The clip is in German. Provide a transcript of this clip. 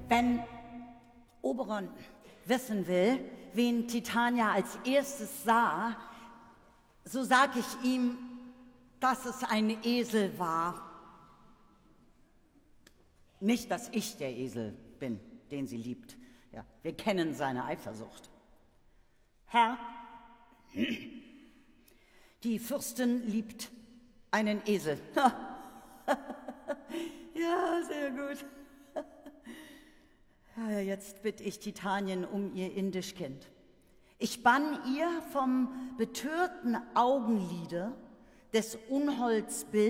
Wenn Oberon wissen will, wen Titania als erstes sah, so sag ich ihm, dass es ein Esel war. Nicht, dass ich der Esel bin, den sie liebt. Ja, wir kennen seine Eifersucht. Herr, die Fürstin liebt einen Esel. Ja, sehr gut. Ja, jetzt bitte ich Titanien um ihr Indischkind. Ich bann ihr vom betörten Augenlide des Unholds Bild